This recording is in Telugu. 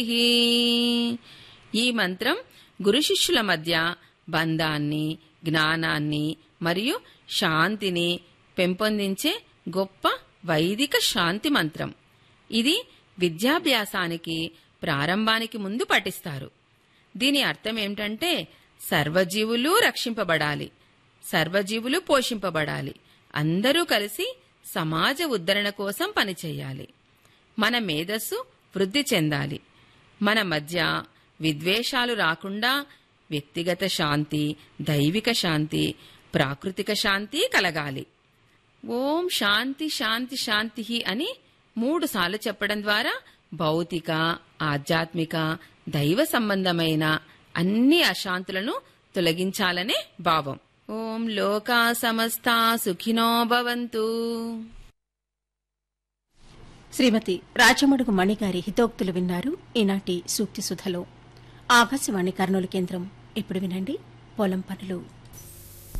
ఈ మంత్రం గురు శిష్యుల మధ్య బంధాన్ని, జ్ఞానాన్ని మరియు శాంతిని పెంపొందించే గొప్ప వైదిక శాంతి మంత్రం. ఇది విద్యాభ్యాసానికి ప్రారంభానికి ముందు పఠిస్తారు. దీని అర్థం ఏమిటంటే సర్వజీవులు రక్షింపబడాలి, సర్వజీవులు పోషింపబడాలి, అందరూ కలిసి సమాజ ఉద్ధరణ కోసం పనిచేయాలి, మన మేధస్సు వృద్ధి చెందాలి, మన మధ్య విద్వేషాలు రాకుండా వ్యక్తిగత శాంతి, దైవిక శాంతి, ప్రాకృతిక శాంతి కలగాలి. ఓం శాంతి శాంతి శాంతి అని 3 సార్లు చెప్పడం ద్వారా భౌతిక, ఆధ్యాత్మిక, దైవ సంబంధమైన అన్ని అశాంతులను తొలగించాలనే భావం. ఓం లోకా సమస్తా సుఖినో భవంతు. శ్రీమతి రాచమడుగు మణిగారి హితోక్తులు విన్నారు ఈనాటి సూక్తి సుధలో. ఆకాశవాణి కర్నూలు కేంద్రం. ఇప్పుడు వినండి పొలం పనులు.